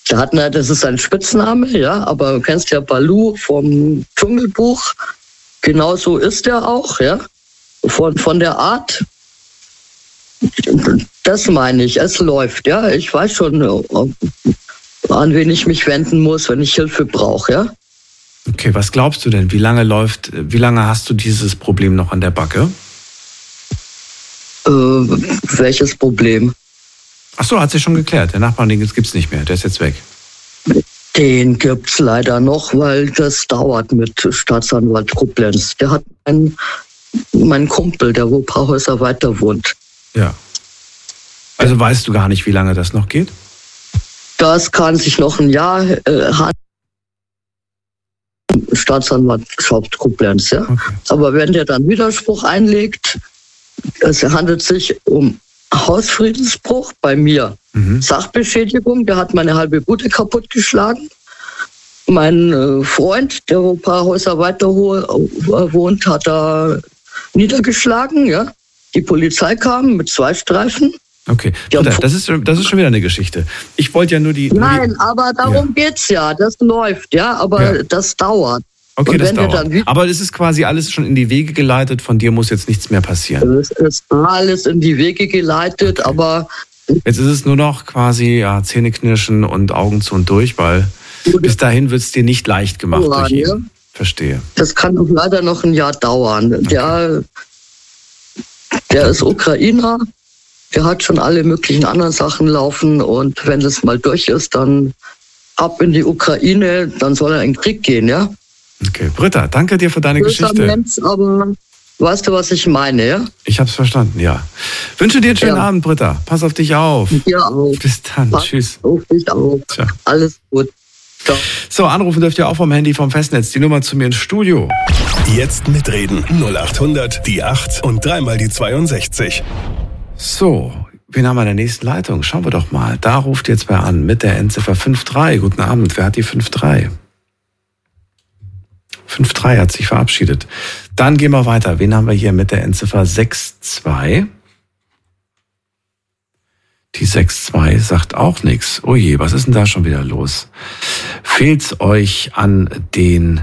Das ist ein Spitzname, ja, aber du kennst ja Baloo vom Dschungelbuch. Genau so ist er auch, ja. Von der Art. Das meine ich, es läuft, ja. Ich weiß schon, an wen ich mich wenden muss, wenn ich Hilfe brauche, ja. Okay, was glaubst du denn? Wie lange hast du dieses Problem noch an der Backe? Welches Problem? Ach so, hat sich schon geklärt. Der Nachbar, den gibt's nicht mehr, der ist jetzt weg. Den gibt's leider noch, weil das dauert mit Staatsanwalt Koblenz. Der hat meinen Kumpel, der wo ein paar Häuser weiter wohnt. Ja. Also weißt du gar nicht, wie lange das noch geht? Das kann sich noch ein Jahr Staatsanwaltschaft Koblenz, ja. Okay. Aber wenn der dann Widerspruch einlegt, es handelt sich um Hausfriedensbruch bei mir. Sachbeschädigung, der hat meine halbe Bude kaputtgeschlagen. Mein Freund, der ein paar Häuser weiter wohnt, hat da niedergeschlagen, ja. Die Polizei kam mit 2 Streifen. Okay, das ist schon wieder eine Geschichte. Ich wollte ja nur die... Nein, aber darum geht's ja. Das läuft, ja, aber das dauert. Okay, das dauert. Aber es ist quasi alles schon in die Wege geleitet. Von dir muss jetzt nichts mehr passieren. Es ist alles in die Wege geleitet, okay. Aber... Jetzt ist es nur noch quasi Zähneknirschen und Augen zu und durch, weil bis dahin wird es dir nicht leicht gemacht durch ihn. Ja. Verstehe. Das kann doch leider noch ein Jahr dauern. Okay. Der ist Ukrainer. Der hat schon alle möglichen anderen Sachen laufen und wenn das mal durch ist, dann ab in die Ukraine, dann soll er in den Krieg gehen, ja? Okay, Britta, danke dir für deine Geschichte. Mensch, aber weißt du, was ich meine, ja? Ich hab's verstanden, ja. Wünsche dir einen schönen Abend, Britta. Pass auf dich auf. Ja auch. Bis dann, tschüss. Auf dich auch. Tja. Alles gut. Ciao. So, anrufen dürft ihr auch vom Handy, vom Festnetz. Die Nummer zu mir ins Studio. Jetzt mitreden. 0800 die 8 und 3 die 62. So, wen haben wir in der nächsten Leitung? Schauen wir doch mal. Da ruft jetzt wer an mit der Endziffer 53. Guten Abend, wer hat die 53? 53 hat sich verabschiedet. Dann gehen wir weiter. Wen haben wir hier mit der Endziffer 62? Die 62 sagt auch nichts. Oh je, was ist denn da schon wieder los? Fehlt's euch an den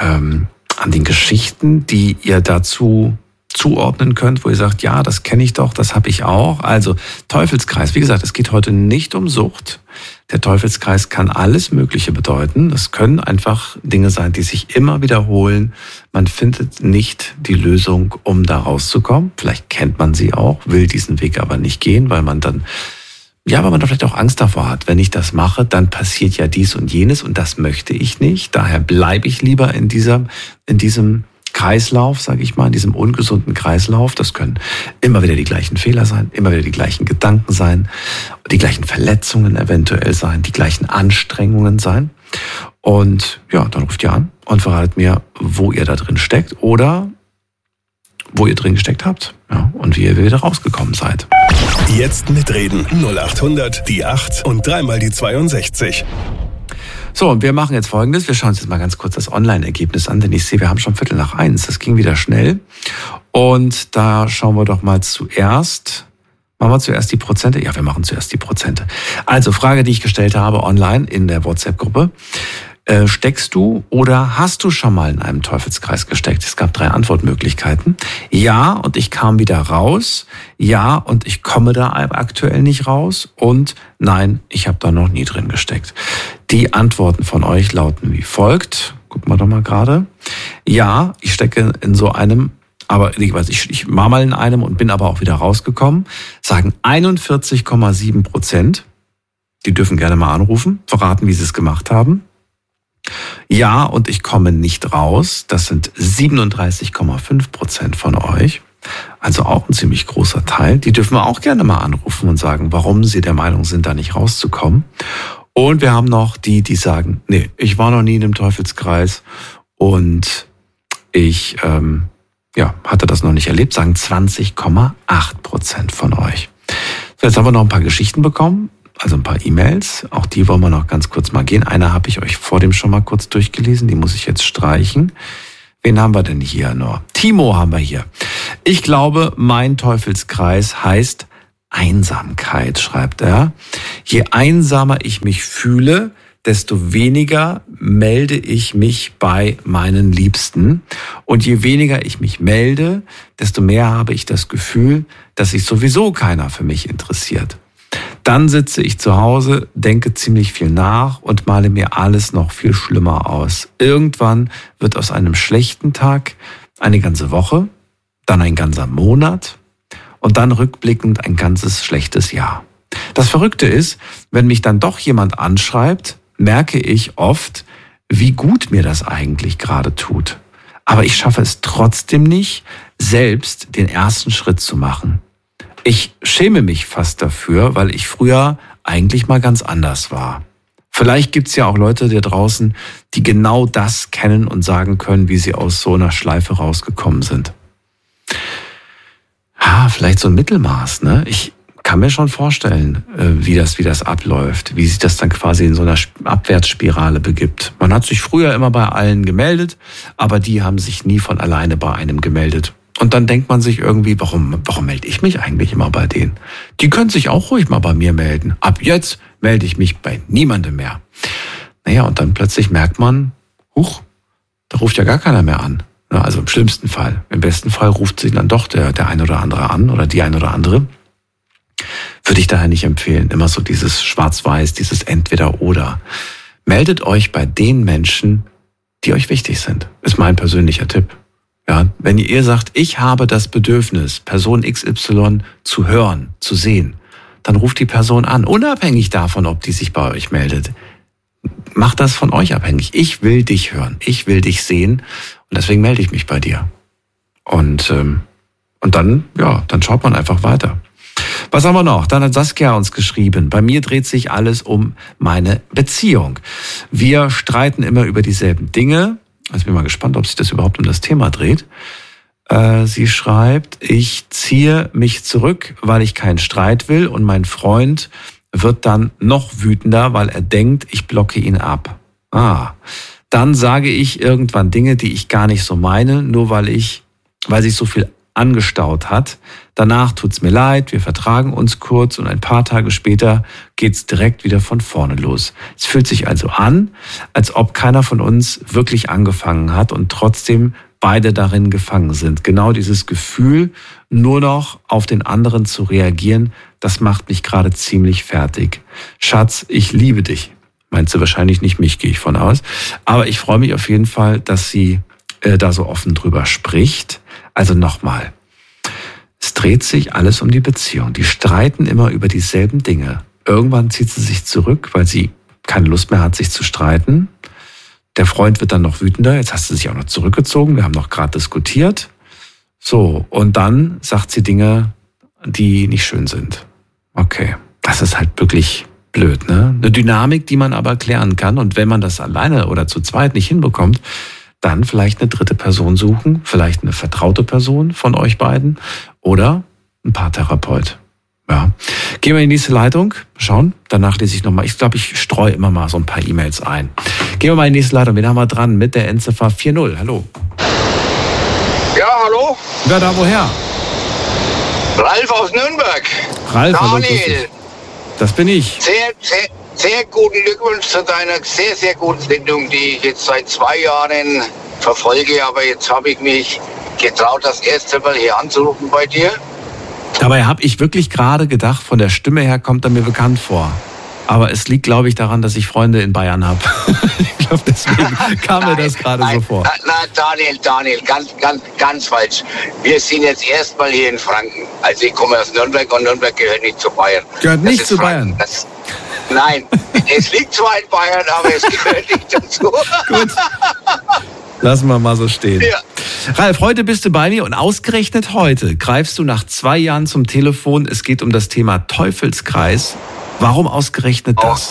Geschichten, die ihr dazu zuordnen könnt, wo ihr sagt, ja, das kenne ich doch, das habe ich auch. Also Teufelskreis, wie gesagt, es geht heute nicht um Sucht. Der Teufelskreis kann alles Mögliche bedeuten. Das können einfach Dinge sein, die sich immer wiederholen. Man findet nicht die Lösung, um da rauszukommen. Vielleicht kennt man sie auch, will diesen Weg aber nicht gehen, weil man dann vielleicht auch Angst davor hat. Wenn ich das mache, dann passiert ja dies und jenes und das möchte ich nicht. Daher bleibe ich lieber in diesem Kreislauf, sage ich mal, in diesem ungesunden Kreislauf. Das können immer wieder die gleichen Fehler sein, immer wieder die gleichen Gedanken sein, die gleichen Verletzungen eventuell sein, die gleichen Anstrengungen sein. Und ja, dann ruft ihr an und verratet mir, wo ihr da drin steckt oder wo ihr drin gesteckt habt, ja, und wie ihr wieder rausgekommen seid. Jetzt mitreden. 0800 die 8 und 3 die 62. So, und wir machen jetzt Folgendes. Wir schauen uns jetzt mal ganz kurz das Online-Ergebnis an, denn ich sehe, wir haben schon 1:15. Das ging wieder schnell. Und da schauen wir doch mal zuerst. Machen wir zuerst die Prozente? Ja, wir machen zuerst die Prozente. Also, Frage, die ich gestellt habe online in der WhatsApp-Gruppe. Steckst du oder hast du schon mal in einem Teufelskreis gesteckt? Es gab 3 Antwortmöglichkeiten. Ja, und ich kam wieder raus. Ja, und ich komme da aktuell nicht raus. Und nein, ich habe da noch nie drin gesteckt. Die Antworten von euch lauten wie folgt. Gucken wir doch mal gerade. Ja, ich stecke in so einem, aber ich war mal in einem und bin aber auch wieder rausgekommen. Sagen 41,7%. Die dürfen gerne mal anrufen, verraten, wie sie es gemacht haben. Ja, und ich komme nicht raus. Das sind 37,5% von euch. Also auch ein ziemlich großer Teil. Die dürfen wir auch gerne mal anrufen und sagen, warum sie der Meinung sind, da nicht rauszukommen. Und wir haben noch die sagen, nee, ich war noch nie in einem Teufelskreis und ich hatte das noch nicht erlebt, sagen 20,8% von euch. So, jetzt haben wir noch ein paar Geschichten bekommen. Also ein paar E-Mails, auch die wollen wir noch ganz kurz mal gehen. Eine habe ich euch vor dem schon mal kurz durchgelesen, die muss ich jetzt streichen. Wen haben wir denn hier noch? Timo haben wir hier. Ich glaube, mein Teufelskreis heißt Einsamkeit, schreibt er. Je einsamer ich mich fühle, desto weniger melde ich mich bei meinen Liebsten. Und je weniger ich mich melde, desto mehr habe ich das Gefühl, dass sich sowieso keiner für mich interessiert. Dann sitze ich zu Hause, denke ziemlich viel nach und male mir alles noch viel schlimmer aus. Irgendwann wird aus einem schlechten Tag eine ganze Woche, dann ein ganzer Monat und dann rückblickend ein ganzes schlechtes Jahr. Das Verrückte ist, wenn mich dann doch jemand anschreibt, merke ich oft, wie gut mir das eigentlich gerade tut. Aber ich schaffe es trotzdem nicht, selbst den ersten Schritt zu machen. Ich schäme mich fast dafür, weil ich früher eigentlich mal ganz anders war. Vielleicht gibt's ja auch Leute da draußen, die genau das kennen und sagen können, wie sie aus so einer Schleife rausgekommen sind. Vielleicht so ein Mittelmaß, ne? Ich kann mir schon vorstellen, wie das abläuft, wie sich das dann quasi in so einer Abwärtsspirale begibt. Man hat sich früher immer bei allen gemeldet, aber die haben sich nie von alleine bei einem gemeldet. Und dann denkt man sich irgendwie, warum melde ich mich eigentlich immer bei denen? Die können sich auch ruhig mal bei mir melden. Ab jetzt melde ich mich bei niemandem mehr. Naja, und dann plötzlich merkt man, da ruft ja gar keiner mehr an. Also im schlimmsten Fall. Im besten Fall ruft sich dann doch der ein oder andere an oder die ein oder andere. Würde ich daher nicht empfehlen. Immer so dieses Schwarz-Weiß, dieses Entweder-Oder. Meldet euch bei den Menschen, die euch wichtig sind. Ist mein persönlicher Tipp. Ja, wenn ihr sagt, ich habe das Bedürfnis, Person XY zu hören, zu sehen, dann ruft die Person an, unabhängig davon, ob die sich bei euch meldet. Macht das von euch abhängig. Ich will dich hören, ich will dich sehen und deswegen melde ich mich bei dir. Und dann schaut man einfach weiter. Was haben wir noch? Dann hat Saskia uns geschrieben, bei mir dreht sich alles um meine Beziehung. Wir streiten immer über dieselben Dinge. Also bin mal gespannt, ob sich das überhaupt um das Thema dreht. Sie schreibt, ich ziehe mich zurück, weil ich keinen Streit will und mein Freund wird dann noch wütender, weil er denkt, ich blocke ihn ab. Dann sage ich irgendwann Dinge, die ich gar nicht so meine, nur weil sich so viel angestaut hat. Danach tut's mir leid, wir vertragen uns kurz und ein paar Tage später geht's direkt wieder von vorne los. Es fühlt sich also an, als ob keiner von uns wirklich angefangen hat und trotzdem beide darin gefangen sind. Genau dieses Gefühl, nur noch auf den anderen zu reagieren, das macht mich gerade ziemlich fertig. Schatz, ich liebe dich. Meinst du wahrscheinlich nicht mich, gehe ich von aus. Aber ich freue mich auf jeden Fall, dass sie da so offen drüber spricht. Also nochmal, es dreht sich alles um die Beziehung. Die streiten immer über dieselben Dinge. Irgendwann zieht sie sich zurück, weil sie keine Lust mehr hat, sich zu streiten. Der Freund wird dann noch wütender. Jetzt hast du dich auch noch zurückgezogen. Wir haben noch gerade diskutiert. So, und dann sagt sie Dinge, die nicht schön sind. Okay, das ist halt wirklich blöd, ne? Eine Dynamik, die man aber klären kann. Und wenn man das alleine oder zu zweit nicht hinbekommt, dann vielleicht eine dritte Person suchen, vielleicht eine vertraute Person von euch beiden oder ein Paartherapeut. Ja. Gehen wir in die nächste Leitung, schauen, danach lese ich nochmal. Ich glaube, ich streue immer mal so ein paar E-Mails ein. Gehen wir mal in die nächste Leitung, wen haben wir dran mit der Endziffer 40. Hallo. Ja, hallo? Wer da, woher? Ralf aus Nürnberg. Ralf, hallo. Daniel. Das bin ich. Sehr guten Glückwunsch zu deiner sehr, sehr guten Sendung, die ich jetzt seit 2 Jahren verfolge. Aber jetzt habe ich mich getraut, das erste Mal hier anzurufen bei dir. Dabei habe ich wirklich gerade gedacht, von der Stimme her kommt er mir bekannt vor. Aber es liegt, glaube ich, daran, dass ich Freunde in Bayern habe. Ich glaube, deswegen kam mir das gerade so vor. Daniel, ganz falsch. Wir sind jetzt erstmal hier in Franken. Also ich komme aus Nürnberg und Nürnberg gehört nicht zu Bayern. Gehört nicht zu Bayern? Nein, es liegt zwar in Bayern, aber es gehört nicht dazu. Gut, lassen wir mal so stehen. Ja. Ralf, heute bist du bei mir und ausgerechnet heute greifst du nach 2 Jahren zum Telefon. Es geht um das Thema Teufelskreis. Warum ausgerechnet das?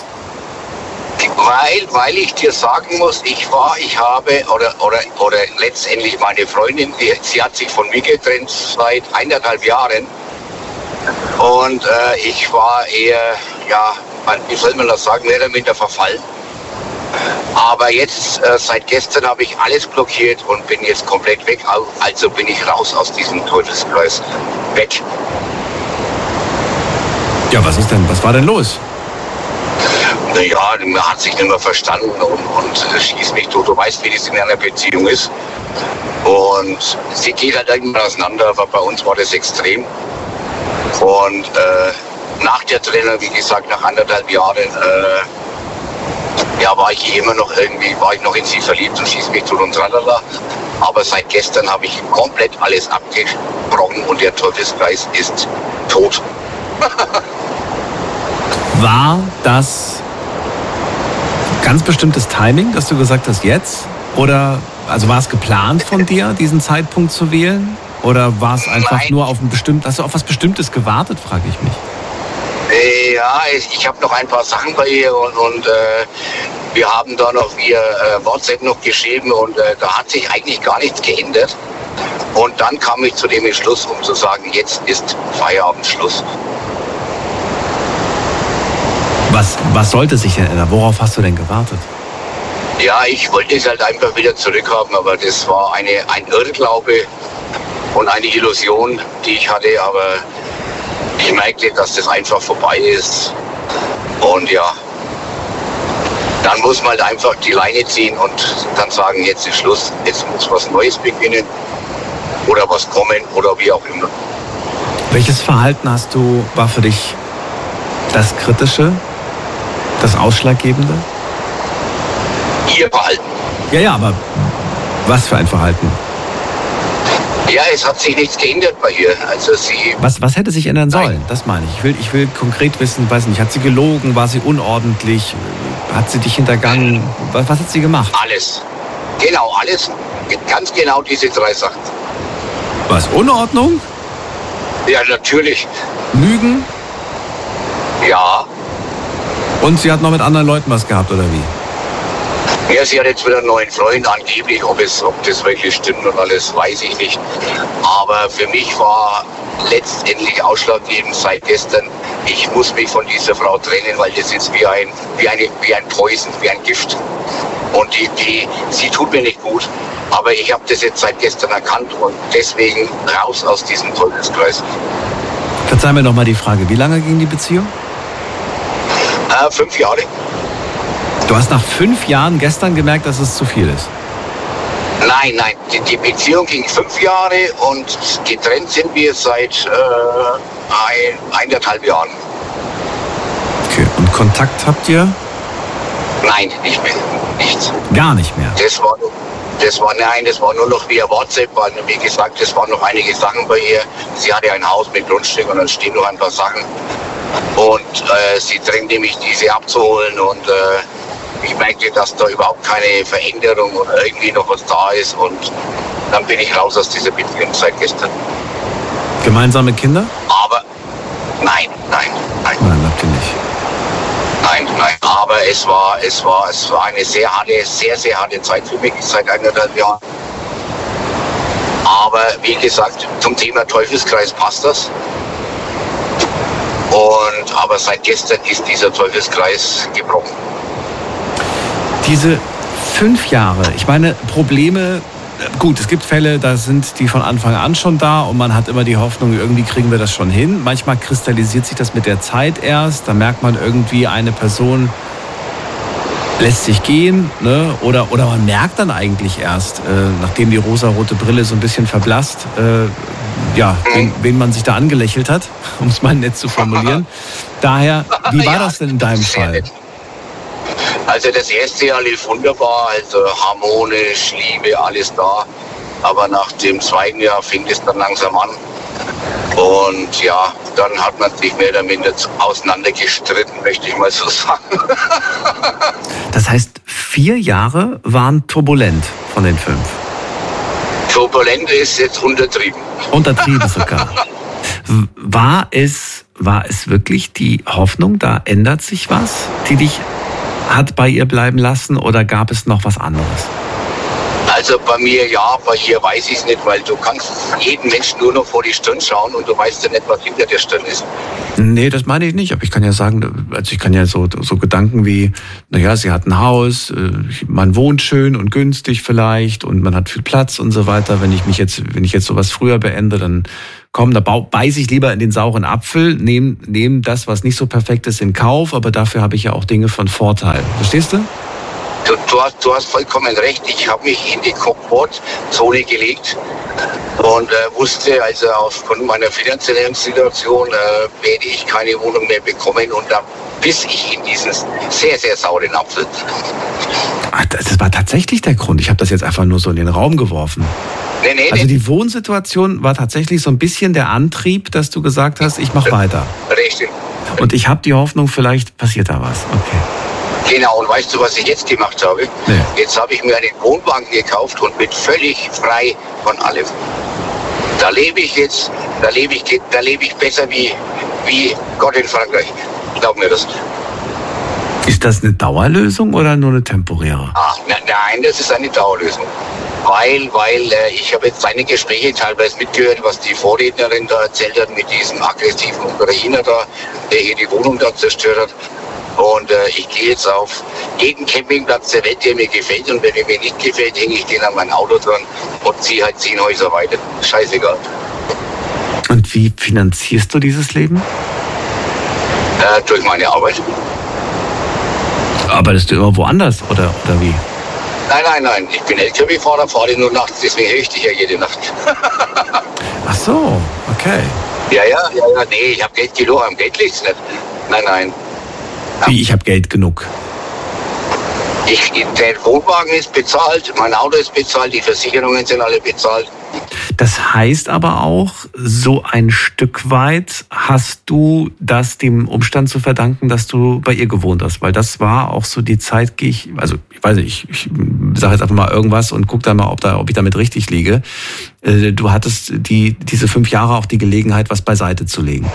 Weil ich dir sagen muss, ich habe letztendlich meine Freundin, sie hat sich von mir getrennt seit 1,5 Jahren. Und ich war eher, wie soll man das sagen, mehr oder minder verfallen. Aber jetzt, seit gestern habe ich alles blockiert und bin jetzt komplett weg. Also bin ich raus aus diesem Teufelskreis. Weg. Ja, was war denn los? Naja, man hat sich nicht mehr verstanden und schieß mich tot. Du weißt, wie das in einer Beziehung ist. Und sie geht halt irgendwann auseinander, aber bei uns war das extrem. Und nach der Trennung, wie gesagt, nach 1,5 Jahren, war ich noch in sie verliebt und schieß mich tot und tralala. Aber seit gestern habe ich komplett alles abgebrochen und der Teufelskreis ist tot. War das ganz bestimmtes Timing, dass du gesagt hast, jetzt? Oder also war es geplant von dir, diesen Zeitpunkt zu wählen? Oder war es einfach nur hast du auf was Bestimmtes gewartet, frage ich mich. Ja, ich habe noch ein paar Sachen bei ihr und wir haben da noch via WhatsApp noch geschrieben und da hat sich eigentlich gar nichts geändert. Und dann kam ich zu dem Entschluss, um zu sagen, jetzt ist Feierabendschluss. Was sollte sich denn ändern? Worauf hast du denn gewartet? Ja, ich wollte es halt einfach wieder zurückhaben, aber das war ein Irrglaube und eine Illusion, die ich hatte, aber ich merkte, dass das einfach vorbei ist. Und ja, dann muss man halt einfach die Leine ziehen und dann sagen, jetzt ist Schluss, jetzt muss was Neues beginnen oder was kommen oder wie auch immer. Welches Verhalten war für dich das Kritische, das Ausschlaggebende? Ihr Verhalten. Ja, aber was für ein Verhalten? Ja, es hat sich nichts geändert bei ihr. Also sie. Was hätte sich ändern sollen? Nein. Das meine ich. Ich will konkret wissen, weiß nicht, hat sie gelogen, war sie unordentlich, hat sie dich hintergangen? Was hat sie gemacht? Alles. Genau, alles. Ganz genau diese 3 Sachen. Was? Unordnung? Ja, natürlich. Lügen? Ja. Und sie hat noch mit anderen Leuten was gehabt, oder wie? Ja, sie hat jetzt wieder einen neuen Freund, angeblich. Ob das wirklich stimmt und alles, weiß ich nicht. Aber für mich war letztendlich ausschlaggebend seit gestern, ich muss mich von dieser Frau trennen, weil das ist wie ein Poison, wie ein Gift. Und sie tut mir nicht gut. Aber ich habe das jetzt seit gestern erkannt und deswegen raus aus diesem Teufelskreis. Verzeih mir noch mal die Frage, wie lange ging die Beziehung? 5 Jahre. Du hast nach 5 Jahren gestern gemerkt, dass es zu viel ist? Nein. Die Beziehung ging 5 Jahre und getrennt sind wir seit 1,5 Jahren. Okay, und Kontakt habt ihr? Nein, nicht mehr. Nichts. Gar nicht mehr? Das war nur noch via WhatsApp, weil, wie gesagt, es waren noch einige Sachen bei ihr. Sie hatte ein Haus mit Grundstück und dann stehen noch ein paar Sachen. Und sie drängte mich, diese abzuholen und ich merkte, dass da überhaupt keine Veränderung oder irgendwie noch was da ist und dann bin ich raus aus dieser Beziehung seit gestern. Gemeinsame Kinder? Aber nein. Nein, habt ihr nicht. Nein, aber es war eine sehr harte Zeit für mich seit 1,5 Jahren. Aber wie gesagt, zum Thema Teufelskreis passt das. Aber seit gestern ist dieser Teufelskreis gebrochen. Diese 5 Jahre, ich meine, Probleme, gut, es gibt Fälle, da sind die von Anfang an schon da und man hat immer die Hoffnung, irgendwie kriegen wir das schon hin. Manchmal kristallisiert sich das mit der Zeit erst, da merkt man irgendwie, eine Person lässt sich gehen, ne? Oder man merkt dann eigentlich erst, nachdem die rosarote Brille so ein bisschen verblasst, wen man sich da angelächelt hat, um es mal nett zu formulieren. Daher, wie war das denn in deinem Fall? Also das erste Jahr lief wunderbar, also harmonisch, Liebe, alles da. Aber nach dem 2. Jahr fing es dann langsam an. Und ja, dann hat man sich mehr oder minder auseinandergestritten, möchte ich mal so sagen. Das heißt, 4 Jahre waren turbulent von den 5? Turbulent ist jetzt untertrieben. Untertrieben sogar. War es wirklich die Hoffnung, da ändert sich was, die dich hat bei ihr bleiben lassen oder gab es noch was anderes? Also bei mir ja, bei ihr weiß ich es nicht, weil du kannst jeden Menschen nur noch vor die Stirn schauen und du weißt ja nicht, was hinter der Stirn ist. Nee, das meine ich nicht, aber ich kann ja sagen, also ich kann ja so Gedanken wie, naja, sie hat ein Haus, man wohnt schön und günstig vielleicht und man hat viel Platz und so weiter. Wenn ich jetzt sowas früher beende, dann da beiße ich lieber in den sauren Apfel, nehme das, was nicht so perfekt ist, in Kauf, aber dafür habe ich ja auch Dinge von Vorteil. Verstehst du? Du hast vollkommen recht. Ich habe mich in die Komfortzone gelegt und wusste, also aufgrund meiner finanziellen Situation werde ich keine Wohnung mehr bekommen und da biss ich in diesen sehr, sehr sauren Apfel. Ach, das war tatsächlich der Grund. Ich habe das jetzt einfach nur so in den Raum geworfen. Nee. Also die Wohnsituation war tatsächlich so ein bisschen der Antrieb, dass du gesagt hast, ich mache weiter. Richtig. Und ich habe die Hoffnung, vielleicht passiert da was. Okay. Genau, und weißt du, was ich jetzt gemacht habe? Nee. Jetzt habe ich mir einen Wohnwagen gekauft und bin völlig frei von allem. Da lebe ich besser wie Gott in Frankreich. Glaub mir das. Ist das eine Dauerlösung oder nur eine temporäre? Nein, das ist eine Dauerlösung. Weil ich habe jetzt seine Gespräche teilweise mitgehört, was die Vorrednerin da erzählt hat mit diesem aggressiven Ukrainer da, der hier die Wohnung da zerstört hat. Und ich gehe jetzt auf jeden Campingplatz der Welt, der mir gefällt. Und wenn er mir nicht gefällt, hänge ich den an mein Auto dran und ziehe halt 10 Häuser weiter. Scheißegal. Und wie finanzierst du dieses Leben? Durch meine Arbeit. Arbeitest du immer woanders oder wie? Nein. Ich bin LKW-Fahrer, fahre nur nachts. Deswegen höre ich dich ja jede Nacht. Ach so, okay. Ja. Nee, ich habe Geld genug. Am Geld liegt's nicht. Nein. Wie, ich habe Geld genug? Der Wohnwagen ist bezahlt, mein Auto ist bezahlt, die Versicherungen sind alle bezahlt. Das heißt aber auch, so ein Stück weit hast du das dem Umstand zu verdanken, dass du bei ihr gewohnt hast. Weil das war auch so die Zeit, ich weiß nicht, ich sage jetzt einfach mal irgendwas und guck dann mal, ob ich damit richtig liege. Du hattest diese 5 Jahre auch die Gelegenheit, was beiseite zu legen.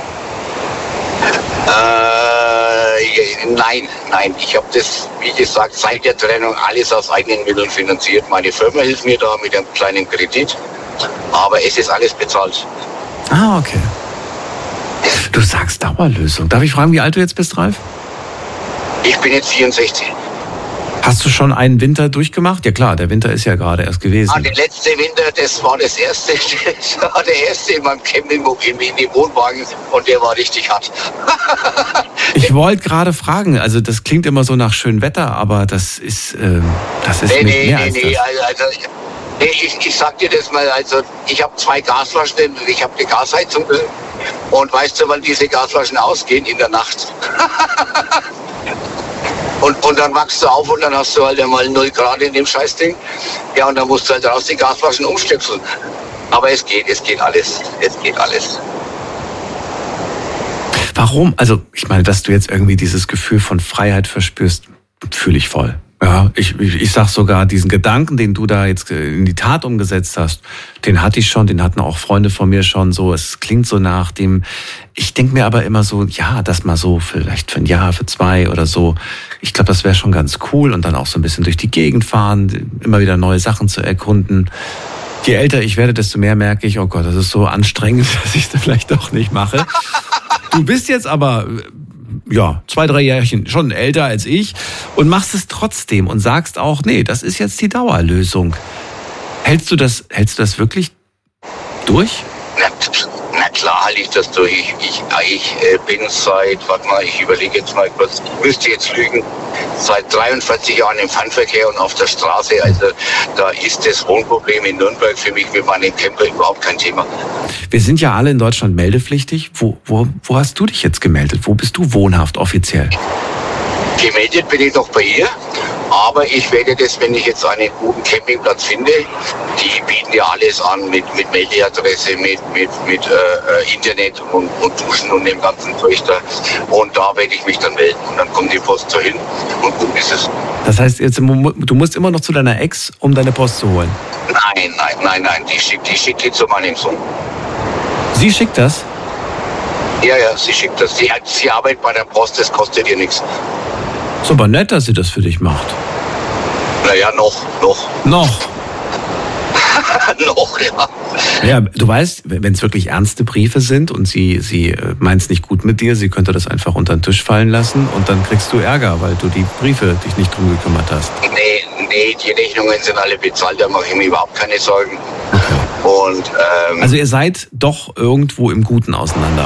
Nein. Ich habe das, wie gesagt, seit der Trennung alles aus eigenen Mitteln finanziert. Meine Firma hilft mir da mit einem kleinen Kredit, aber es ist alles bezahlt. Ah, okay. Du sagst Dauerlösung. Darf ich fragen, wie alt du jetzt bist, Ralf? Ich bin jetzt 64. Hast du schon einen Winter durchgemacht? Ja klar, der Winter ist ja gerade erst gewesen. Der letzte Winter, das war der erste in meinem Camping in dem Wohnwagen und der war richtig hart. Ich wollte gerade fragen, also das klingt immer so nach schönem Wetter, aber das ist mehr als das. Ich sag dir das mal, also ich habe 2 Gasflaschen, ich habe eine Gasheizung und weißt du, wann diese Gasflaschen ausgehen? In der Nacht. Und dann wachst du auf und dann hast du halt einmal 0 Grad in dem Scheißding. Ja, und dann musst du halt raus die Gasflaschen umstöpseln. Aber es geht alles. Warum? Also, ich meine, dass du jetzt irgendwie dieses Gefühl von Freiheit verspürst, fühle ich voll. Ja, ich sag sogar, diesen Gedanken, den du da jetzt in die Tat umgesetzt hast, den hatte ich schon, den hatten auch Freunde von mir schon so. Es klingt so nach dem, ich denke mir aber immer so, ja, das mal so vielleicht für ein Jahr, für 2 oder so. Ich glaube, das wäre schon ganz cool und dann auch so ein bisschen durch die Gegend fahren, immer wieder neue Sachen zu erkunden. Je älter ich werde, desto mehr merke ich, oh Gott, das ist so anstrengend, dass ich das vielleicht doch nicht mache. Du bist jetzt aber 2, 3 Jährchen schon älter als ich und machst es trotzdem und sagst auch, nee, das ist jetzt die Dauerlösung. Hältst du das wirklich durch? Na klar halte ich das durch. Ich bin ich überlege jetzt mal kurz, ich müsste jetzt lügen, seit 43 Jahren im Fernverkehr und auf der Straße. Also da ist das Wohnproblem in Nürnberg für mich mit meinem Camper überhaupt kein Thema. Wir sind ja alle in Deutschland meldepflichtig. Wo hast du dich jetzt gemeldet? Wo bist du wohnhaft offiziell? Gemeldet bin ich noch bei ihr, aber ich werde das, wenn ich jetzt einen guten Campingplatz finde, die bieten ja alles an mit Meldeadresse, mit Internet und Duschen und dem ganzen Zeug da. Und da werde ich mich dann melden und dann kommt die Post so hin und gut ist es. Das heißt, du musst immer noch zu deiner Ex, um deine Post zu holen? Nein, die schickt die zu meinem Sohn. Sie schickt das? Ja, sie schickt das. Sie arbeitet bei der Post, das kostet ihr nichts. Ist aber nett, dass sie das für dich macht. Naja, noch. noch, ja. Ja, du weißt, wenn es wirklich ernste Briefe sind und sie meint es nicht gut mit dir, sie könnte das einfach unter den Tisch fallen lassen und dann kriegst du Ärger, weil du die Briefe dich nicht drum gekümmert hast. Nee, die Rechnungen sind alle bezahlt, da mache ich mir überhaupt keine Sorgen. Und, also ihr seid doch irgendwo im Guten auseinander.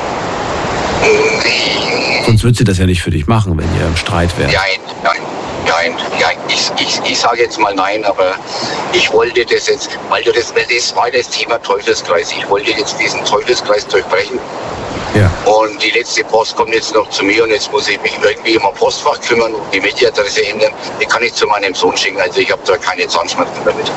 Sonst würde sie das ja nicht für dich machen, wenn ihr im Streit wärt. Nein. Ich sage jetzt mal nein, aber ich wollte das jetzt, weil das war das Thema Teufelskreis. Ich wollte jetzt diesen Teufelskreis durchbrechen. Ja. Und die letzte Post kommt jetzt noch zu mir und jetzt muss ich mich irgendwie um ein Postfach kümmern und die Mailadresse ändern. Die kann ich zu meinem Sohn schicken, also ich habe da keine Zahnschmerzen damit.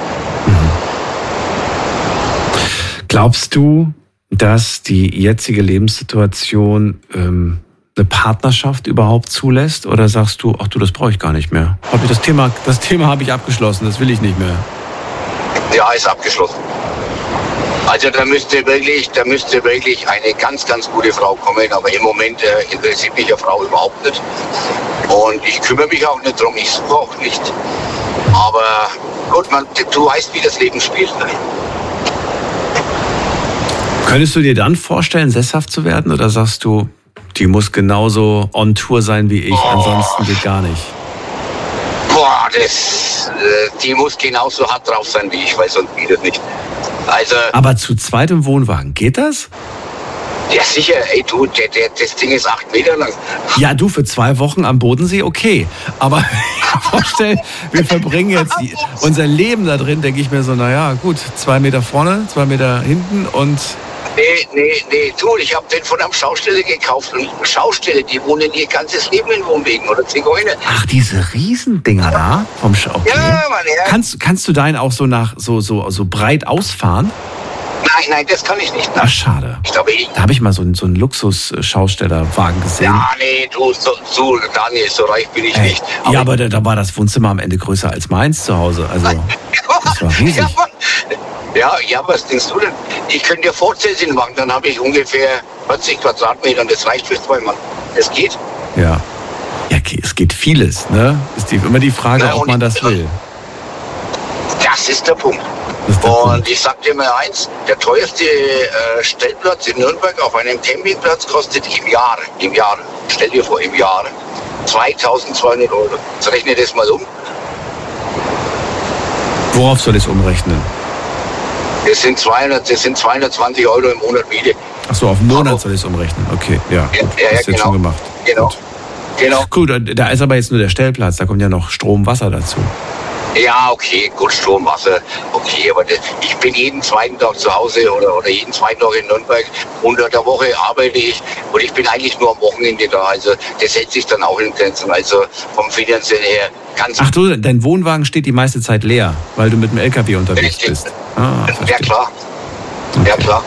Glaubst du, dass die jetzige Lebenssituation eine Partnerschaft überhaupt zulässt? Oder sagst du, ach du, das brauche ich gar nicht mehr? Das Thema habe ich abgeschlossen, das will ich nicht mehr. Ja, ist abgeschlossen. Also da müsste wirklich eine ganz, ganz gute Frau kommen, aber im Moment interessiert mich eine Frau überhaupt nicht. Und ich kümmere mich auch nicht drum, ich suche auch nicht. Aber gut, du weißt, wie das Leben spielt. Ne? Könntest du dir dann vorstellen, sesshaft zu werden? Oder sagst du, die muss genauso on Tour sein wie ich, ansonsten geht gar nicht? Die muss genauso hart drauf sein wie ich, weil sonst geht das nicht. Also, aber zu zweit im Wohnwagen, geht das? Ja, sicher. Ey, du, das Ding ist 8 Meter lang. Ja, du, für 2 Wochen am Bodensee, okay. Aber vorstell, wir verbringen jetzt unser Leben da drin, denke ich mir so, naja, gut, 2 Meter vorne, 2 Meter hinten und... Nee, du, ich habe den von einem Schausteller gekauft. Und Schausteller, die wohnen ihr ganzes Leben in Wohnwegen oder Zigeuner. Ach, diese Riesendinger da vom Okay. Ja, Mann, ja. Kannst du deinen auch so so breit ausfahren? Nein, das kann ich nicht. Ach, schade. Da habe ich mal so einen Luxus-Schaustellerwagen gesehen. Ja, nee, du, Daniel, so reich bin ich nicht. Ja, aber da war das Wohnzimmer am Ende größer als meins zu Hause. Also, das war riesig. Ja, was denkst du denn? Ich könnte dir Fortsetzungen machen, dann habe ich ungefähr 40 Quadratmeter und das reicht für 2 Mann. Es geht. Ja, okay, es geht vieles, ne? Ist immer die Frage, ob man das will. Das ist der Punkt. Ich sag dir mal eins, der teuerste Stellplatz in Nürnberg auf einem Campingplatz kostet im Jahr, stell dir vor, im Jahr 2.200 €. Jetzt rechne das mal um. Worauf soll ich es umrechnen? Das sind 220 € im Monat Miete. Ach so, auf den Monat soll ich es umrechnen. Okay, ja. Gut, ja, das ist jetzt schon gemacht. Genau. Gut, da ist aber jetzt nur der Stellplatz, da kommt ja noch Strom, Wasser dazu. Ja, okay, gut, Strom, Wasser, okay, aber ich bin jeden zweiten Tag zu Hause oder jeden zweiten Tag in Nürnberg. Unter der Woche arbeite ich und ich bin eigentlich nur am Wochenende da. Also das hält sich dann auch in Grenzen. Also vom Finanziellen her ganz... Ach du, dein Wohnwagen steht die meiste Zeit leer, weil du mit dem LKW unterwegs bist. Ja, klar. Okay. Ja, klar.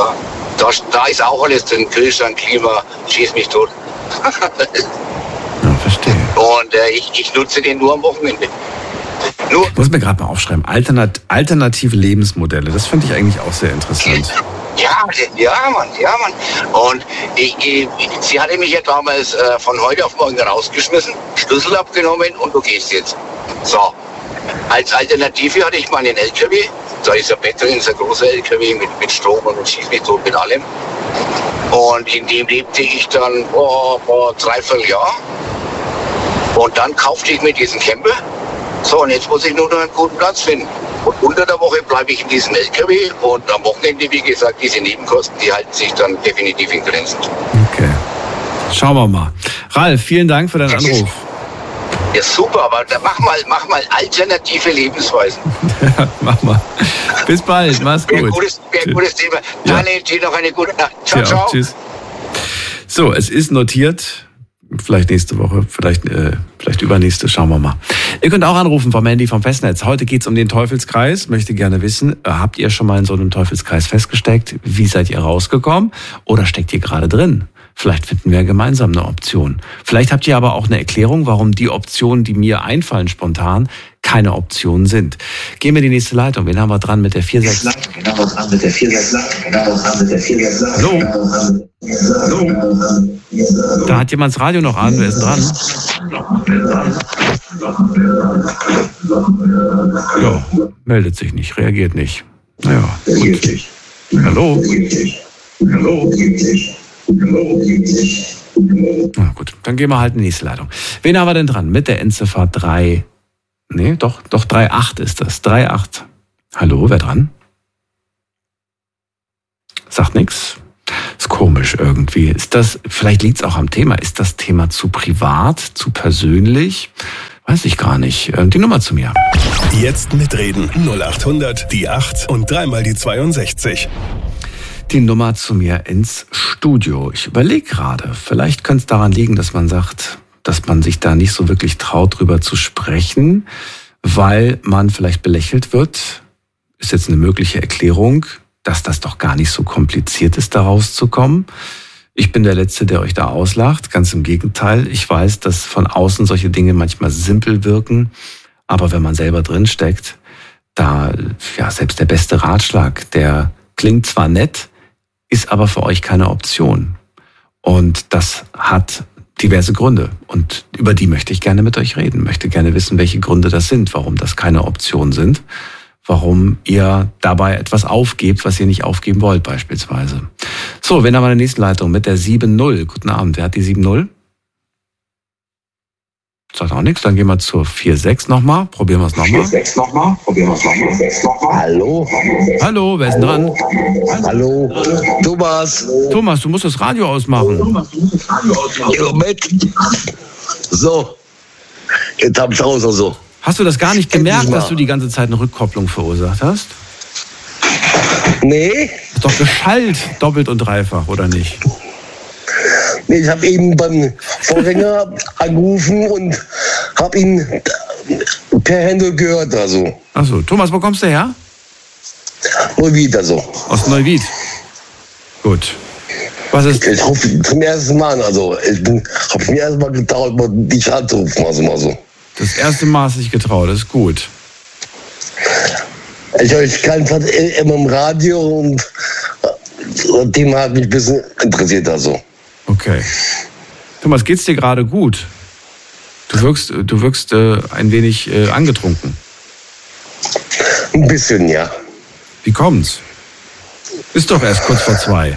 Da ist auch alles drin, Kühlschrank, Klima, schieß mich tot. Ja, verstehe. Und ich nutze den nur am Wochenende. Ich muss mir gerade mal aufschreiben, alternative Lebensmodelle, das finde ich eigentlich auch sehr interessant. Ja, Mann. Und sie hatte mich ja damals von heute auf morgen rausgeschmissen, Schlüssel abgenommen und du gehst jetzt. So, als Alternative hatte ich meinen LKW, da ist ein Bett drin, ist ein großer LKW mit Strom und schieß mich tot mit allem. Und in dem lebte ich dann vor 3/4 Jahr. Und dann kaufte ich mir diesen Camper. So, und jetzt muss ich nur noch einen guten Platz finden. Und unter der Woche bleibe ich in diesem LKW und am Wochenende, wie gesagt, diese Nebenkosten, die halten sich dann definitiv in Grenzen. Okay. Schauen wir mal. Ralf, vielen Dank für deinen Anruf. Ja, super, aber mach mal alternative Lebensweisen. Ja, mach mal. Bis bald, mach's gut. Ein gutes Thema. Daniel, dir noch eine gute Nacht. Ciao. Tschüss. So, es ist notiert. Vielleicht nächste Woche, vielleicht übernächste, schauen wir mal. Ihr könnt auch anrufen vom Handy vom Festnetz. Heute geht's um den Teufelskreis. Möchte gerne wissen, habt ihr schon mal in so einem Teufelskreis festgesteckt? Wie seid ihr rausgekommen? Oder steckt ihr gerade drin? Vielleicht finden wir gemeinsam eine Option. Vielleicht habt ihr aber auch eine Erklärung, warum die Optionen, die mir einfallen spontan, keine Optionen sind. Gehen wir in die nächste Leitung. Wen haben wir dran mit der 46? Hallo? Da hat jemand das Radio noch an. Wer ist dran? Ja, meldet sich nicht, reagiert nicht. Naja, gut. Hallo? Na gut, dann gehen wir halt in die nächste Leitung. Wen haben wir denn dran? Mit der Endziffer 3. Nee, doch 3,8 ist das. 3,8. Hallo, wer dran? Sagt nichts. Ist komisch irgendwie. Vielleicht liegt es auch am Thema. Ist das Thema zu privat, zu persönlich? Weiß ich gar nicht. Die Nummer zu mir. Jetzt mitreden. 0800 die 8 und dreimal die 62. Die Nummer zu mir ins Studio. Ich überlege gerade, vielleicht könnte es daran liegen, dass man sagt, dass man sich da nicht so wirklich traut, drüber zu sprechen, weil man vielleicht belächelt wird. Ist jetzt eine mögliche Erklärung, dass das doch gar nicht so kompliziert ist, da rauszukommen. Ich bin der Letzte, der euch da auslacht. Ganz im Gegenteil. Ich weiß, dass von außen solche Dinge manchmal simpel wirken. Aber wenn man selber drin steckt, da, ja, selbst der beste Ratschlag, der klingt zwar nett, ist aber für euch keine Option. Und das hat diverse Gründe. Und über die möchte ich gerne mit euch reden. Möchte gerne wissen, welche Gründe das sind, warum das keine Option sind. Warum ihr dabei etwas aufgebt, was ihr nicht aufgeben wollt beispielsweise. So, wen haben wir in der nächsten Leitung mit der 7-0? Guten Abend, wer hat die 7-0? Sagt auch nichts, dann gehen wir zur 4-6 nochmal. Probieren wir es nochmal. 4-6 nochmal. Hallo. Hallo, wer ist denn dran? Hallo. Thomas. Thomas, du musst das Radio ausmachen. Moment. So. Jetzt hab ich raus und so. Hast du das gar nicht gemerkt, dass du die ganze Zeit eine Rückkopplung verursacht hast? Nee. Ist doch geschallt, doppelt und dreifach, oder nicht? Nee, ich habe eben beim Vorgänger angerufen und habe ihn per Handy gehört. Also. Achso, Thomas, wo kommst du her? Neuwied, also. Aus Neuwied. Gut. Was ist? Ich rufe zum ersten Mal an, also. Ich habe mir erst mal getraut, dich anzurufen, also mal so. Das erste Mal hast du dich getraut, das ist gut. Ich höre keinen immer im Radio und das Thema hat mich ein bisschen interessiert, also. Okay. Thomas, geht's dir gerade gut? Du wirkst ein wenig angetrunken. Ein bisschen, ja. Wie kommt's? Ist doch erst kurz vor 2.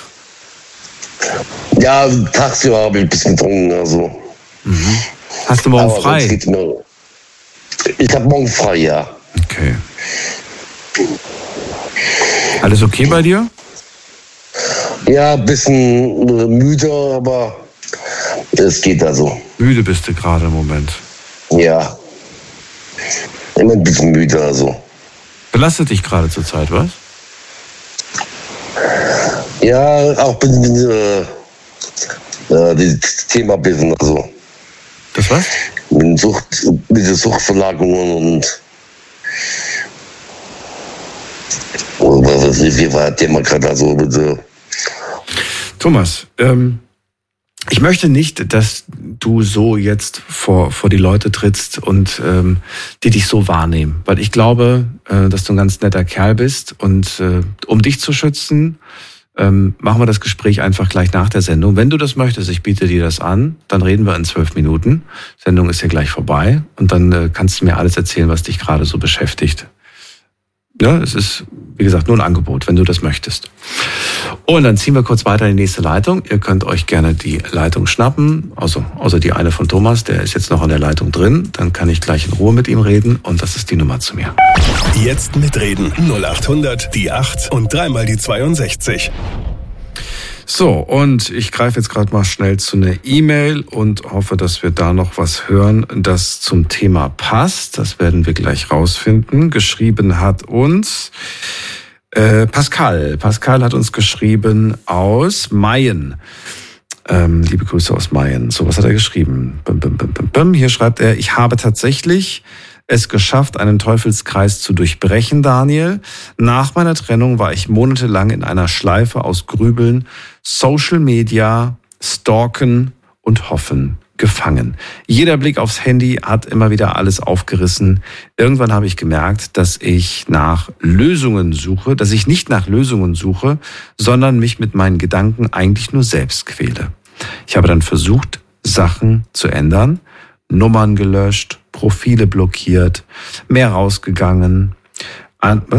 Ja, tagsüber habe ich ein bisschen getrunken, also. Mhm. Hast du morgen aber frei? Ich habe morgen frei, ja. Okay. Alles okay bei dir? Ja, ein bisschen müde, aber es geht also. Müde bist du gerade im Moment. Ja. Immer ein bisschen müde, also. Belastet dich gerade zur Zeit, was? Ja, auch das Thema bisschen, also. Das was? Mit den Suchtverlagerungen und was weiß ich, wie war das Thema gerade, also bitte. Thomas, ich möchte nicht, dass du so jetzt vor die Leute trittst und die dich so wahrnehmen. Weil ich glaube, dass du ein ganz netter Kerl bist. Und um dich zu schützen, machen wir das Gespräch einfach gleich nach der Sendung. Wenn du das möchtest, ich biete dir das an, dann reden wir in 12 Minuten. Sendung ist ja gleich vorbei. Und dann kannst du mir alles erzählen, was dich gerade so beschäftigt. Ja, es ist, wie gesagt, nur ein Angebot, wenn du das möchtest. Und dann ziehen wir kurz weiter in die nächste Leitung. Ihr könnt euch gerne die Leitung schnappen, also außer die eine von Thomas, der ist jetzt noch in der Leitung drin. Dann kann ich gleich in Ruhe mit ihm reden und das ist die Nummer zu mir. Jetzt mitreden. 0800 die 8 und dreimal die 62. So, und ich greife jetzt gerade mal schnell zu einer E-Mail und hoffe, dass wir da noch was hören, das zum Thema passt. Das werden wir gleich rausfinden. Geschrieben hat uns Pascal. Pascal hat uns geschrieben aus Mayen. Liebe Grüße aus Mayen. So, was hat er geschrieben? Hier schreibt er, ich habe tatsächlich es geschafft, einen Teufelskreis zu durchbrechen, Daniel. Nach meiner Trennung war ich monatelang in einer Schleife aus Grübeln, Social Media, Stalken und Hoffen gefangen. Jeder Blick aufs Handy hat immer wieder alles aufgerissen. Irgendwann habe ich gemerkt, dass ich nicht nach Lösungen suche, sondern mich mit meinen Gedanken eigentlich nur selbst quäle. Ich habe dann versucht, Sachen zu ändern, Nummern gelöscht, Profile blockiert, mehr rausgegangen.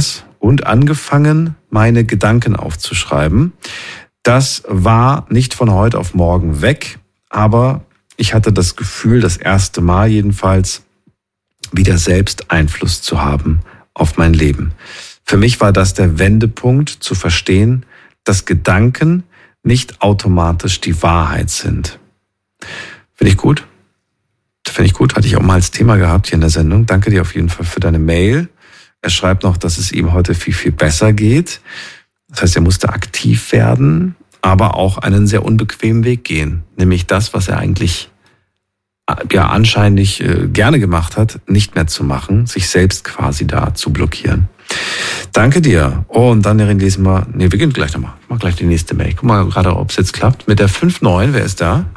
und angefangen, meine Gedanken aufzuschreiben. Das war nicht von heute auf morgen weg, aber ich hatte das Gefühl, das erste Mal jedenfalls, wieder selbst Einfluss zu haben auf mein Leben. Für mich war das der Wendepunkt, zu verstehen, dass Gedanken nicht automatisch die Wahrheit sind. Finde ich gut? Finde ich gut, hatte ich auch mal als Thema gehabt hier in der Sendung. Danke dir auf jeden Fall für deine Mail. Er schreibt noch, dass es ihm heute viel, viel besser geht. Das heißt, er musste aktiv werden, aber auch einen sehr unbequemen Weg gehen. Nämlich das, was er eigentlich ja anscheinend gerne gemacht hat, nicht mehr zu machen, sich selbst quasi da zu blockieren. Danke dir. Oh, und dann lesen wir, wir gehen gleich nochmal. Ich mach gleich die nächste Mail. Guck mal gerade, ob es jetzt klappt. Mit der 5.9, wer ist da?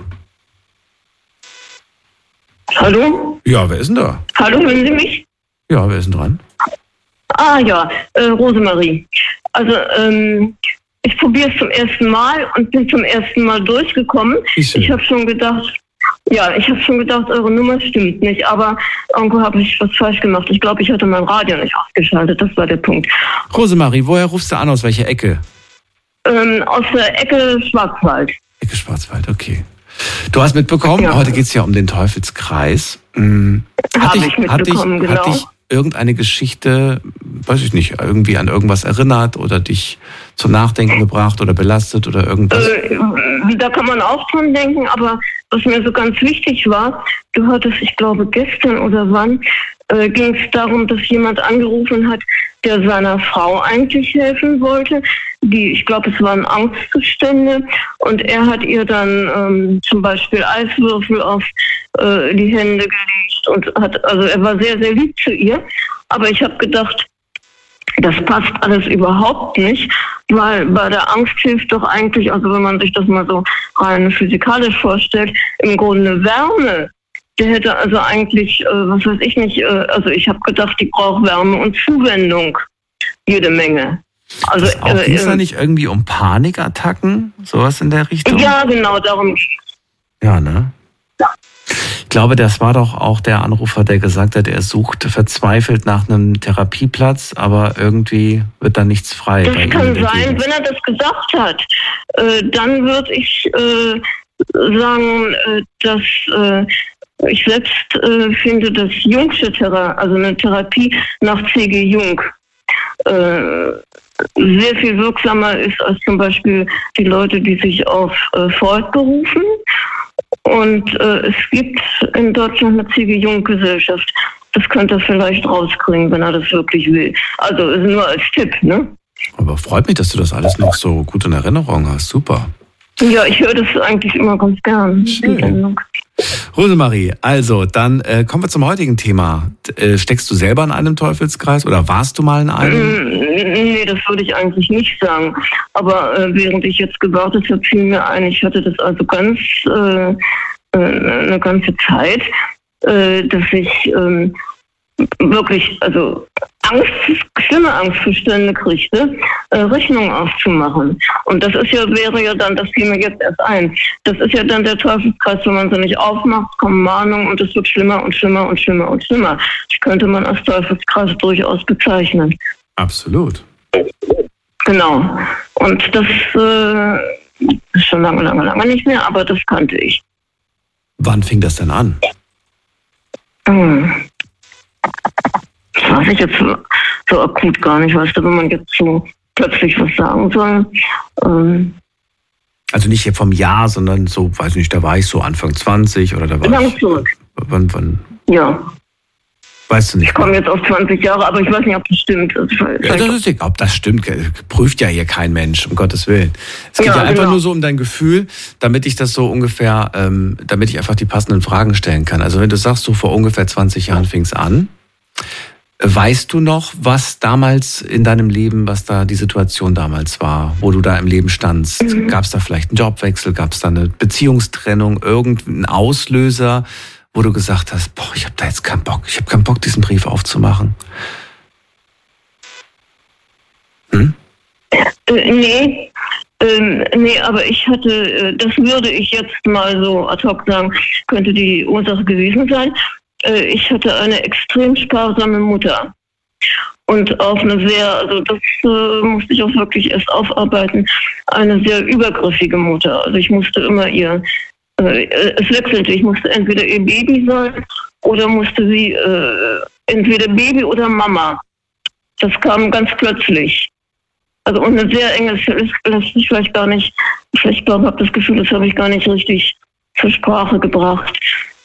Hallo? Ja, wer ist denn da? Hallo, hören Sie mich? Ja, wer ist denn dran? Ah ja, Rosemarie. Also, ich probiere es zum ersten Mal und bin zum ersten Mal durchgekommen. Ich habe schon gedacht, eure Nummer stimmt nicht, aber irgendwo habe ich was falsch gemacht. Ich glaube, ich hatte mein Radio nicht ausgeschaltet, das war der Punkt. Rosemarie, woher rufst du an, aus welcher Ecke? Aus der Ecke Schwarzwald. Ecke Schwarzwald, okay. Du hast mitbekommen, heute geht es ja um den Teufelskreis. Habe ich mitbekommen, genau. Hat dich irgendeine Geschichte, weiß ich nicht, irgendwie an irgendwas erinnert oder dich zum Nachdenken gebracht oder belastet oder irgendwas? Da kann man auch dran denken, aber was mir so ganz wichtig war, du hattest, ich glaube gestern oder wann, ging es darum, dass jemand angerufen hat, der seiner Frau eigentlich helfen wollte. Ich glaube, es waren Angstzustände und er hat ihr dann zum Beispiel Eiswürfel auf die Hände gelegt und er war sehr, sehr lieb zu ihr. Aber ich habe gedacht, das passt alles überhaupt nicht, weil bei der Angst hilft doch eigentlich, also wenn man sich das mal so rein physikalisch vorstellt, im Grunde Wärme. Der hätte also eigentlich, was weiß ich nicht, also ich habe gedacht, die braucht Wärme und Zuwendung. Jede Menge. Also ging es da nicht irgendwie um Panikattacken? Sowas in der Richtung? Ja, genau, darum geht's. Ja, ne? Ja. Ich glaube, das war doch auch der Anrufer, der gesagt hat, er sucht verzweifelt nach einem Therapieplatz, aber irgendwie wird da nichts frei. Das kann sein, wenn er das gesagt hat. Dann würde ich sagen, dass ich selbst finde, dass Jungsche Therapie, also eine Therapie nach C.G. Jung, sehr viel wirksamer ist als zum Beispiel die Leute, die sich auf Freud berufen. Und es gibt in Deutschland eine C.G. Jung-Gesellschaft. Das könnte er vielleicht rauskriegen, wenn er das wirklich will. Also nur als Tipp, ne? Aber freut mich, dass du das alles noch so gut in Erinnerung hast. Super. Ja, ich höre das eigentlich immer ganz gern. Schön. Rosemarie, also dann kommen wir zum heutigen Thema. Steckst du selber in einem Teufelskreis oder warst du mal in einem? Nee, das würde ich eigentlich nicht sagen. Aber während ich jetzt gewartet habe, fiel mir ein, ich hatte das also eine ganze Zeit, dass ich wirklich, also schlimme Angstzustände kriegte, Rechnungen aufzumachen. Und das wäre ja dann, das fiel mir jetzt erst ein, das ist ja dann der Teufelskreis, wenn man sie nicht aufmacht, kommen Mahnungen und es wird schlimmer und schlimmer und schlimmer und schlimmer. Das könnte man als Teufelskreis durchaus bezeichnen. Absolut. Genau. Und das ist schon lange nicht mehr, aber das kannte ich. Wann fing das denn an? Das weiß ich jetzt so akut gar nicht, weißt du, wenn man jetzt so plötzlich was sagen soll. Also nicht vom Jahr, sondern so, weiß nicht, da war ich so Anfang 20 oder da war ich... zurück. Wann? Ja. Weißt du nicht? Ich komme jetzt auf 20 Jahre, aber ich weiß nicht, ob das stimmt. Ja, das ist egal, ob das stimmt. Prüft ja hier kein Mensch, um Gottes Willen. Es geht ja einfach nur so um dein Gefühl, damit ich das so ungefähr, damit ich einfach die passenden Fragen stellen kann. Also wenn du sagst, so vor ungefähr 20 Jahren fing es an, weißt du noch, was damals in deinem Leben, was da die Situation damals war, wo du da im Leben standst? Gab es da vielleicht einen Jobwechsel, gab es da eine Beziehungstrennung, irgendeinen Auslöser, wo du gesagt hast, boah, ich habe da jetzt keinen Bock. Ich habe keinen Bock, diesen Brief aufzumachen. Nee, aber ich hatte, das würde ich jetzt mal so ad hoc sagen, könnte die Ursache gewesen sein. Ich hatte eine extrem sparsame Mutter. und auf eine sehr, also das musste ich auch wirklich erst aufarbeiten, eine sehr übergriffige Mutter. Also ich musste immer es wechselte, ich musste entweder ihr Baby sein oder musste sie entweder Baby oder Mama. Das kam ganz plötzlich. Also und eine sehr enge, das lässt sich vielleicht gar nicht, ich glaube, habe das Gefühl, das habe ich gar nicht richtig zur Sprache gebracht.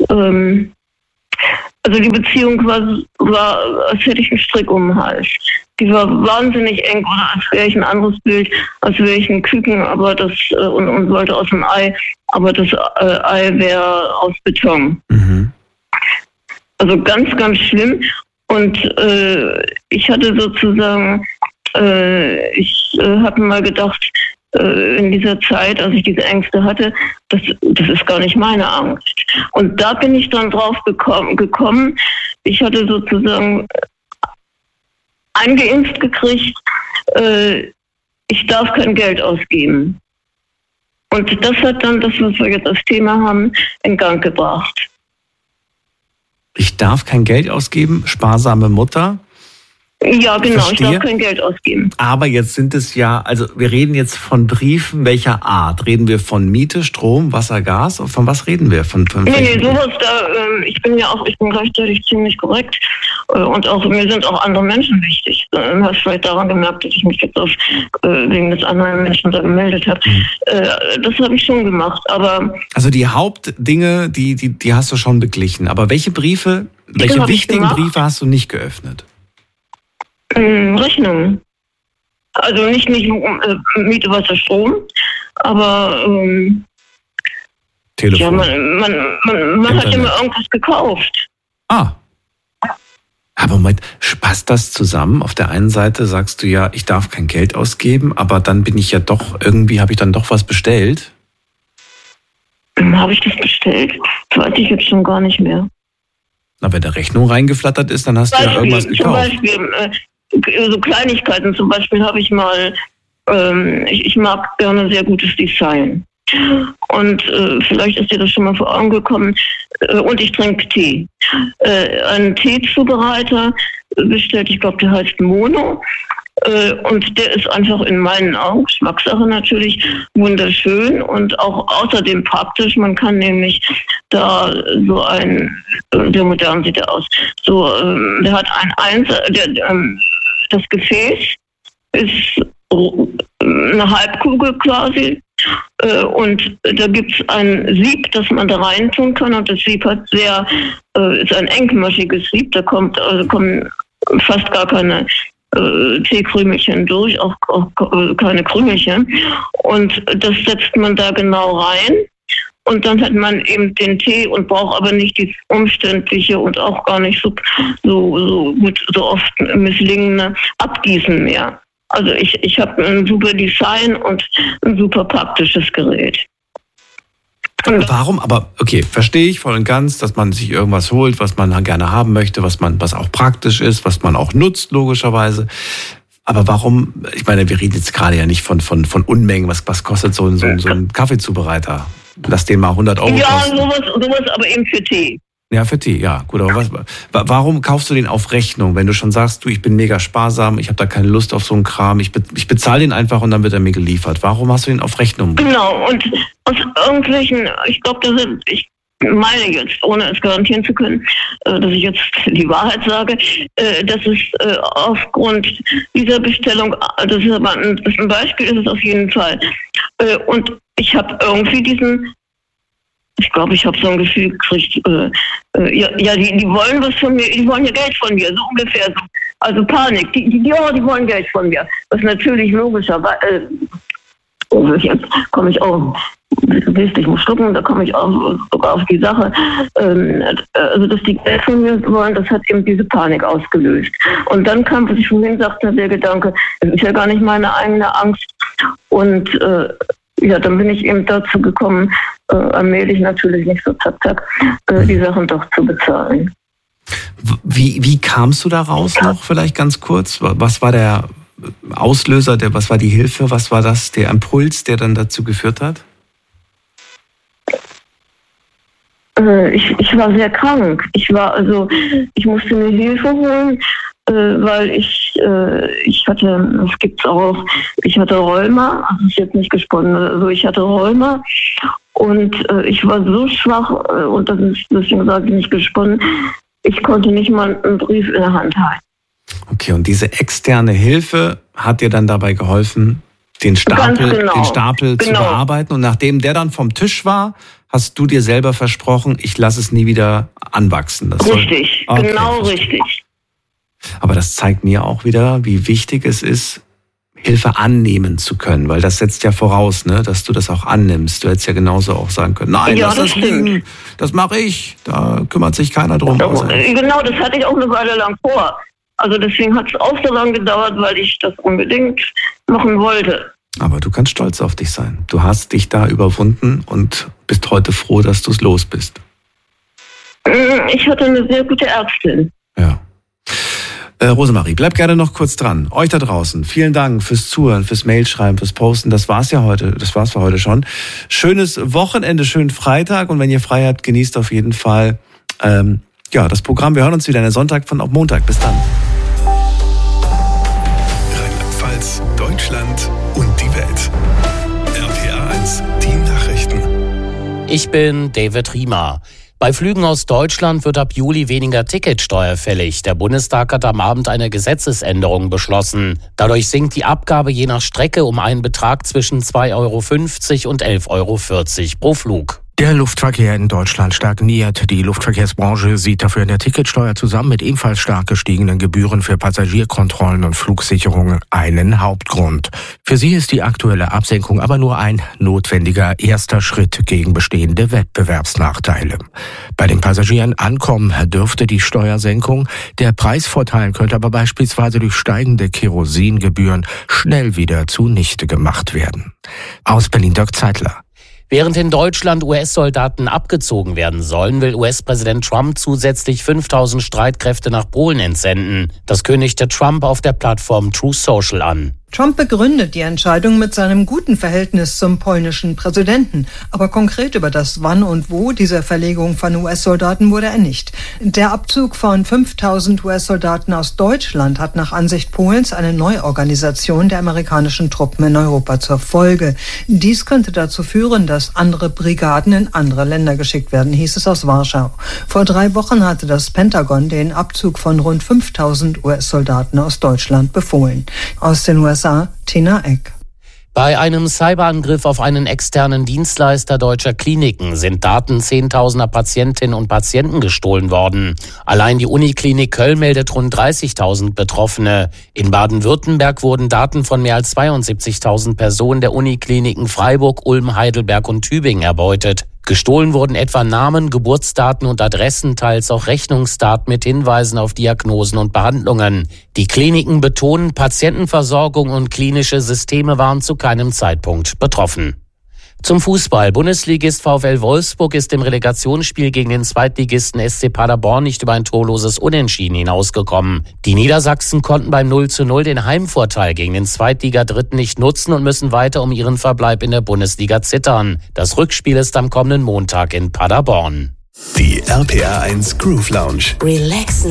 Also die Beziehung war, als hätte ich einen Strick um den Hals. Die war wahnsinnig eng, oder als wäre ich ein anderes Bild, als wäre ich ein Küken, aber das und wollte aus dem Ei, aber das Ei wäre aus Beton. Mhm. Also ganz, ganz schlimm. Und ich hatte sozusagen, ich habe mal gedacht, in dieser Zeit, als ich diese Ängste hatte, das ist gar nicht meine Angst. Und da bin ich dann drauf gekommen. Ich hatte sozusagen eingeimpft gekriegt, ich darf kein Geld ausgeben. Und das hat dann das, was wir jetzt als Thema haben, in Gang gebracht. Ich darf kein Geld ausgeben, sparsame Mutter. Ja, genau, verstehe. Ich darf kein Geld ausgeben. Aber jetzt sind es ja, also wir reden jetzt von Briefen welcher Art? Reden wir von Miete, Strom, Wasser, Gas? Von was reden wir? Nee, sowas da, ich bin gleichzeitig ziemlich korrekt und auch mir sind auch andere Menschen wichtig. Du hast vielleicht daran gemerkt, dass ich mich jetzt wegen des anderen Menschen da gemeldet habe. Das habe ich schon gemacht, aber... Also die Hauptdinge, die hast du schon beglichen. Aber welche wichtigen Briefe hast du nicht geöffnet? Rechnungen. Also nicht Miete, Wasser, Strom, aber Telefon. Ja, man hat immer irgendwas gekauft. Aber Moment, passt das zusammen? Auf der einen Seite sagst du ja, ich darf kein Geld ausgeben, aber dann bin ich ja doch, irgendwie habe ich dann doch was bestellt. Habe ich das bestellt? Das weiß ich jetzt schon gar nicht mehr. Na, wenn der Rechnung reingeflattert ist, dann hast du ja irgendwas gekauft. Zum Beispiel, so Kleinigkeiten, zum Beispiel habe ich mal, ich mag gerne sehr gutes Design. Und vielleicht ist dir das schon mal vor Augen gekommen. Und ich trinke Tee. Einen Teezubereiter bestellt, ich glaube, der heißt Mono. Und der ist einfach in meinen Augen, Geschmackssache natürlich, wunderschön und auch außerdem praktisch. Man kann nämlich da so der modern sieht er aus, so, der hat das Gefäß ist eine Halbkugel quasi und da gibt es ein Sieb, das man da rein tun kann und das Sieb hat ist ein engmaschiges Sieb, da kommen fast gar keine Teekrümelchen durch, auch keine Krümelchen. Und das setzt man da genau rein. Und dann hat man eben den Tee und braucht aber nicht die umständliche und auch gar nicht so oft misslingende Abgießen mehr. Also ich habe ein super Design und ein super praktisches Gerät. Warum? Aber okay, verstehe ich voll und ganz, dass man sich irgendwas holt, was man gerne haben möchte, was auch praktisch ist, was man auch nutzt, logischerweise. Aber warum? Ich meine, wir reden jetzt gerade ja nicht von Unmengen. Was kostet so ein Kaffeezubereiter? Lass den mal 100 Euro kosten. Ja, sowas, aber eben für Tee. Ja, für Tee, ja. Gut, aber warum kaufst du den auf Rechnung, wenn du schon sagst, ich bin mega sparsam, ich habe da keine Lust auf so einen Kram, ich bezahle den einfach und dann wird er mir geliefert. Warum hast du den auf Rechnung? Genau, und aus irgendwelchen, ich glaube, ich meine jetzt, ohne es garantieren zu können, dass ich jetzt die Wahrheit sage, dass es aufgrund dieser Bestellung, das ist ein Beispiel, ist es auf jeden Fall. Und ich habe irgendwie ich glaube, ich habe so ein Gefühl gekriegt, die wollen was von mir, die wollen ja Geld von mir, so ungefähr so. Also Panik, die wollen Geld von mir. Was natürlich logischerweise, jetzt komme ich auch, du weißt, ich muss schlucken, da komme ich auch sogar auf die Sache. Also, dass die Geld von mir wollen, das hat eben diese Panik ausgelöst. Und dann kam, was ich vorhin sagte, der Gedanke, es ist ja gar nicht meine eigene Angst. Und dann bin ich eben dazu gekommen, allmählich natürlich nicht so zack, die Sachen doch zu bezahlen. Wie kamst du da raus noch, vielleicht ganz kurz? Was war der Auslöser, was war die Hilfe, was war der Impuls, der dann dazu geführt hat? Ich war sehr krank. Ich musste mir Hilfe holen weil ich hatte, das gibt's auch, ich hatte Rheuma, also ist jetzt nicht gesponnen, also ich hatte Rheuma und ich war so schwach und das ist deswegen gesagt nicht gesponnen, ich konnte nicht mal einen Brief in der Hand halten. Okay, und diese externe Hilfe hat dir dann dabei geholfen, den Stapel zu bearbeiten. Und nachdem der dann vom Tisch war, hast du dir selber versprochen, ich lasse es nie wieder anwachsen. Richtig, genau richtig. Aber das zeigt mir auch wieder, wie wichtig es ist, Hilfe annehmen zu können, weil das setzt ja voraus, ne, dass du das auch annimmst. Du hättest ja genauso auch sagen können, nein, lass das liegen, das mache ich, da kümmert sich keiner drum. Genau, das hatte ich auch eine Weile lang vor. Also deswegen hat es auch so lange gedauert, weil ich das unbedingt machen wollte. Aber du kannst stolz auf dich sein. Du hast dich da überwunden und bist heute froh, dass du es los bist. Ich hatte eine sehr gute Ärztin. Ja. Rosemarie, bleib gerne noch kurz dran. Euch da draußen, vielen Dank fürs Zuhören, fürs Mailschreiben, fürs Posten. Das war's für heute schon. Schönes Wochenende, schönen Freitag und wenn ihr frei habt, genießt auf jeden Fall das Programm. Wir hören uns wieder am Sonntag auf Montag. Bis dann. Rheinland-Pfalz, Deutschland und die Welt. RPA 1, die Nachrichten. Ich bin David Riemer. Bei Flügen aus Deutschland wird ab Juli weniger Ticketsteuer fällig. Der Bundestag hat am Abend eine Gesetzesänderung beschlossen. Dadurch sinkt die Abgabe je nach Strecke um einen Betrag zwischen 2,50 € und 11,40 € pro Flug. Der Luftverkehr in Deutschland stagniert. Die Luftverkehrsbranche sieht dafür in der Ticketsteuer zusammen mit ebenfalls stark gestiegenen Gebühren für Passagierkontrollen und Flugsicherungen einen Hauptgrund. Für sie ist die aktuelle Absenkung aber nur ein notwendiger erster Schritt gegen bestehende Wettbewerbsnachteile. Bei den Passagieren ankommen dürfte die Steuersenkung. Der Preisvorteil könnte aber beispielsweise durch steigende Kerosingebühren schnell wieder zunichte gemacht werden. Aus Berlin Dirk Zeitler. Während in Deutschland US-Soldaten abgezogen werden sollen, will US-Präsident Trump zusätzlich 5.000 Streitkräfte nach Polen entsenden. Das kündigte Trump auf der Plattform Truth Social an. Trump begründet die Entscheidung mit seinem guten Verhältnis zum polnischen Präsidenten. Aber konkret über das Wann und Wo dieser Verlegung von US-Soldaten wurde er nicht. Der Abzug von 5.000 US-Soldaten aus Deutschland hat nach Ansicht Polens eine Neuorganisation der amerikanischen Truppen in Europa zur Folge. Dies könnte dazu führen, dass andere Brigaden in andere Länder geschickt werden, hieß es aus Warschau. Vor 3 Wochen hatte das Pentagon den Abzug von rund 5.000 US-Soldaten aus Deutschland befohlen. Aus den USA Tina Eck. Bei einem Cyberangriff auf einen externen Dienstleister deutscher Kliniken sind Daten zehntausender Patientinnen und Patienten gestohlen worden. Allein die Uniklinik Köln meldet rund 30.000 Betroffene. In Baden-Württemberg wurden Daten von mehr als 72.000 Personen der Unikliniken Freiburg, Ulm, Heidelberg und Tübingen erbeutet. Gestohlen wurden etwa Namen, Geburtsdaten und Adressen, teils auch Rechnungsdaten mit Hinweisen auf Diagnosen und Behandlungen. Die Kliniken betonen, Patientenversorgung und klinische Systeme waren zu keinem Zeitpunkt betroffen. Zum Fußball. Bundesligist VfL Wolfsburg ist im Relegationsspiel gegen den Zweitligisten SC Paderborn nicht über ein torloses Unentschieden hinausgekommen. Die Niedersachsen konnten beim 0:0 den Heimvorteil gegen den Zweitligadritten nicht nutzen und müssen weiter um ihren Verbleib in der Bundesliga zittern. Das Rückspiel ist am kommenden Montag in Paderborn. Die RPA 1 Groove Lounge. Relaxen.